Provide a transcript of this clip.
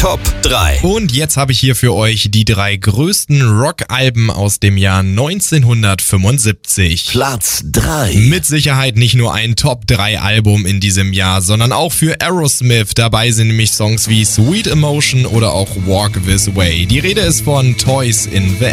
Top 3. Und jetzt habe ich hier für euch die 3 größten Rock-Alben aus dem Jahr 1975. Platz 3. Mit Sicherheit nicht nur ein Top-3-Album in diesem Jahr, sondern auch für Aerosmith. Dabei sind nämlich Songs wie Sweet Emotion oder auch Walk This Way. Die Rede ist von Toys in the